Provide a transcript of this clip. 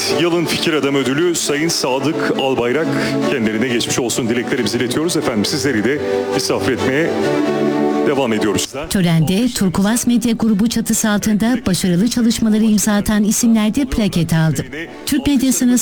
Yılın Fikir Adamı Ödülü Sayın Sadık Albayrak, kendilerine geçmiş olsun dileklerimizi iletiyoruz. Efendim sizleri de misafir etmeye devam ediyoruz. Törende Turkuaz Medya Grubu çatısı altında başarılı çalışmaları imza atan isimler de plaket aldı. Türk medyasının